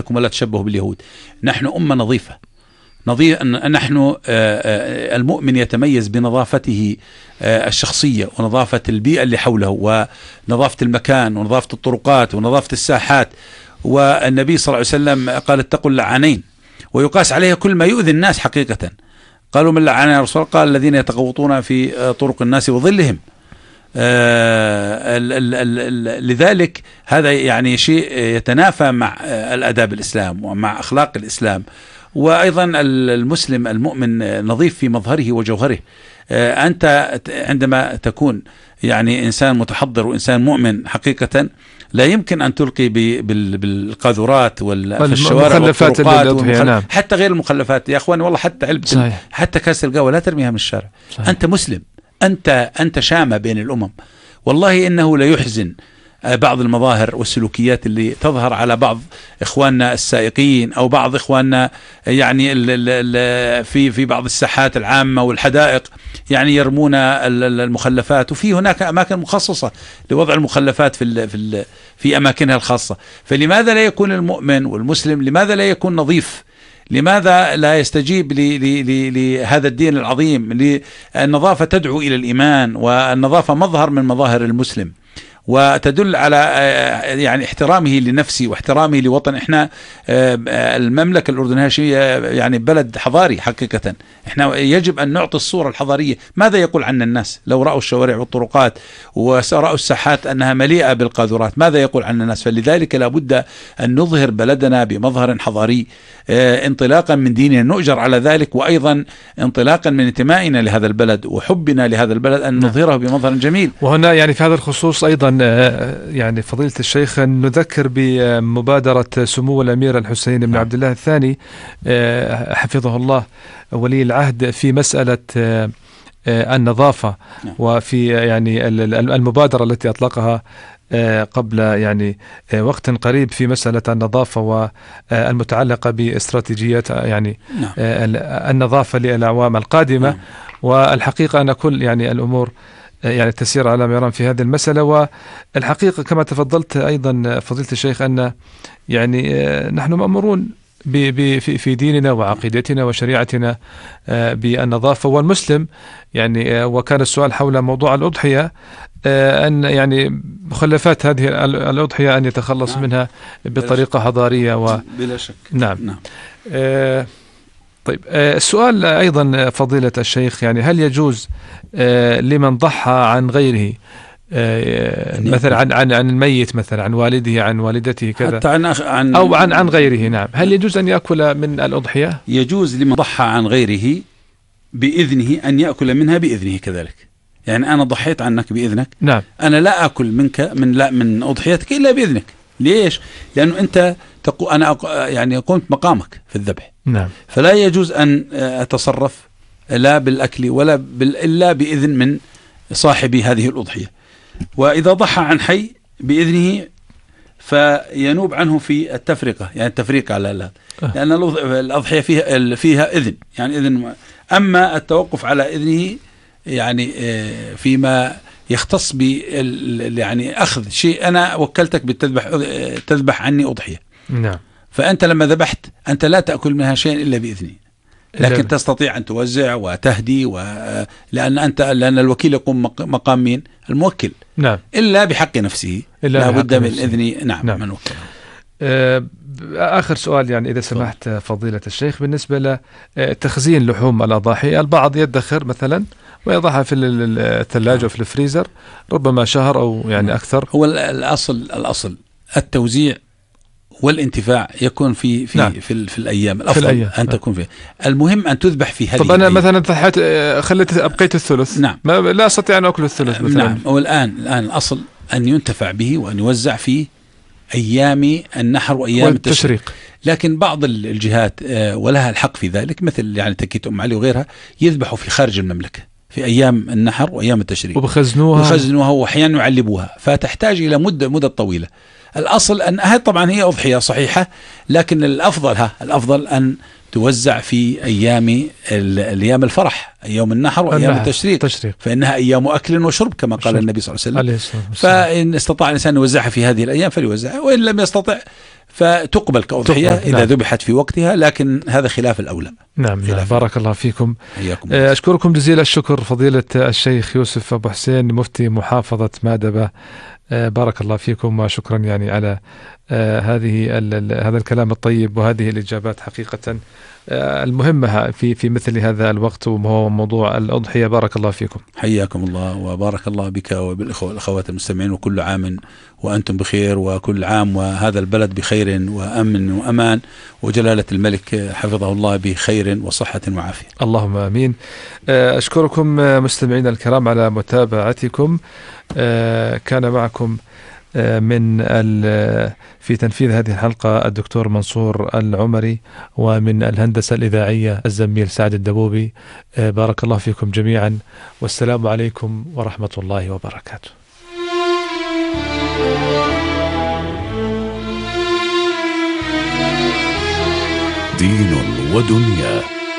دينكم ولا تشبهوا باليهود. نحن أمة نظيفة. نحن المؤمن يتميز بنظافته الشخصية ونظافة البيئة اللي حوله ونظافة المكان ونظافة الطرقات ونظافة الساحات. والنبي صلى الله عليه وسلم قال اتقوا اللعانين، ويقاس عليها كل ما يؤذي الناس حقيقة. قالوا من لعان يا رسول الله؟ قال الذين يتغوطون في طرق الناس وظلهم. لذلك هذا يعني شيء يتنافى مع الآداب الإسلام ومع أخلاق الإسلام. وأيضا المسلم المؤمن نظيف في مظهره وجوهره. أنت عندما تكون يعني إنسان متحضر وإنسان مؤمن حقيقة لا يمكن أن تلقي بالقاذورات والشوارع والطرقات نعم. حتى غير المخلفات يا أخواني، والله حتى علبة حتى كاس القهوة لا ترميها من الشارع. صحيح. أنت مسلم، أنت شامة بين الأمم. والله إنه لا يحزن بعض المظاهر والسلوكيات اللي تظهر على بعض إخواننا السائقين أو بعض إخواننا يعني في بعض الساحات العامة والحدائق، يعني يرمون المخلفات، وفي هناك أماكن مخصصة لوضع المخلفات في أماكنها الخاصة. فلماذا لا يكون المؤمن والمسلم، لماذا لا يكون نظيف؟ لماذا لا يستجيب لهذا الدين العظيم؟ النظافة تدعو إلى الإيمان، والنظافة مظهر من مظاهر المسلم، وتدل على يعني احترامه لنفسه واحترامه لوطن. احنا المملكة الأردنية يعني بلد حضاري حقيقة. احنا يجب أن نعطي الصورة الحضارية. ماذا يقول عنا الناس لو رأوا الشوارع والطرقات ورأوا الساحات أنها مليئة بالقاذورات؟ ماذا يقول عنا الناس؟ فلذلك لابد أن نظهر بلدنا بمظهر حضاري انطلاقا من ديننا، نؤجر على ذلك، وأيضا انطلاقا من انتمائنا لهذا البلد وحبنا لهذا البلد أن نظهره بمظهر جميل. وهنا يعني في هذا الخصوص أيضا يعني فضيلة الشيخ نذكر بمبادرة سمو الأمير الحسين بن عبد الله الثاني حفظه الله ولي العهد في مسألة النظافة، وفي يعني المبادرة التي أطلقها قبل يعني وقت قريب في مسألة النظافة والمتعلقة باستراتيجية يعني النظافة للأعوام القادمة. والحقيقة أن كل يعني الأمور يعني تسير على ما يرام في هذه المسألة. والحقيقة كما تفضلت أيضا فضيلة الشيخ أن يعني نحن مأمورون في ديننا وعقيدتنا وشريعتنا بالنظافة. والمسلم يعني وكان السؤال حول موضوع الأضحية أن يعني مخلفات هذه الأضحية أن يتخلص منها بطريقة حضارية بلا شك. نعم. طيب السؤال أيضا فضيلة الشيخ، يعني هل يجوز لمن ضحى عن غيره مثلا عن الميت، مثلا عن والده عن والدته كذا، أو عن غيره، نعم، هل يجوز أن يأكل من الأضحية؟ يجوز لمن ضحى عن غيره بإذنه أن يأكل منها بإذنه كذلك. يعني أنا ضحيت عنك بإذنك، نعم، أنا لا أكل منك من أضحيتك إلا بإذنك. ليش؟ لأنه أنت أنا يعني قمت مقامك في الذبح، نعم، فلا يجوز أن أتصرف لا بالأكل ولا إلا بإذن من صاحب هذه الأضحية. وإذا ضحى عن حي بإذنه فينوب عنه في التفرقة، يعني التفريق على لأن الأضحية فيها إذن، يعني إذن. أما التوقف على إذنه يعني فيما يختص يعني أخذ شيء، أنا وكلتك تذبح عني أضحية، نعم، فأنت لما ذبحت أنت لا تأكل منها شيء إلا بإذني، لكن تستطيع أن توزع وتهدي لأن الوكيل يقوم مقام مين؟ الموكل، نعم، إلا بحق نفسه، لا بد من إذن نعم من وكله. آخر سؤال يعني إذا سمحت فضيلة الشيخ، بالنسبة لتخزين لحوم الأضاحي، البعض يدخر مثلا ويضعها في الثلاجة وفي الفريزر ربما شهر أو يعني أكثر. هو الأصل التوزيع والانتفاع يكون في الأيام الأفضل أن تكون فيه. المهم أن تذبح في هذه. طب أنا مثلا أبقيت الثلث، نعم، لا أستطيع أن أكل الثلث مثلا. نعم، والآن الأصل أن ينتفع به وأن يوزع في أيام النحر وأيام التشريق. لكن بعض الجهات ولها الحق في ذلك، مثل يعني تكيت أم علي وغيرها، يذبحوا في خارج المملكة في أيام النحر وأيام التشريق، وبخزنوها وأحيانا يعلبوها، فتحتاج إلى مدة طويلة. الأصل أن هذه طبعا هي أضحية صحيحة، لكن الأفضل أن توزع في أيام الفرح، أيام النحر وأيام التشريق، فإنها أيام أكل وشرب كما قال النبي صلى الله عليه وسلم. فإن استطاع الإنسان يوزعها في هذه الأيام فليوزعها، وإن لم يستطع فتقبل كأضحية إذا ذبحت في وقتها، لكن هذا خلاف الأولى. نعم. بارك الله فيكم. حياكم. أشكركم جزيل الشكر فضيلة الشيخ يوسف أبو حسين مفتي محافظة مادبة. بارك الله فيكم وشكرا يعني على هذا الكلام الطيب وهذه الإجابات حقيقة المهمة في مثل هذا الوقت، وهو موضوع الأضحية. بارك الله فيكم. حياكم الله وبارك الله بك وبالإخوة والأخوات المستمعين، وكل عام وأنتم بخير، وكل عام وهذا البلد بخير وأمن وأمان، وجلالة الملك حفظه الله بخير وصحة وعافية. اللهم آمين. أشكركم مستمعينا الكرام على متابعتكم. كان معكم في تنفيذ هذه الحلقة الدكتور منصور العمري، ومن الهندسة الإذاعية الزميل سعد الدبوبي. بارك الله فيكم جميعا، والسلام عليكم ورحمة الله وبركاته. دين ودنيا.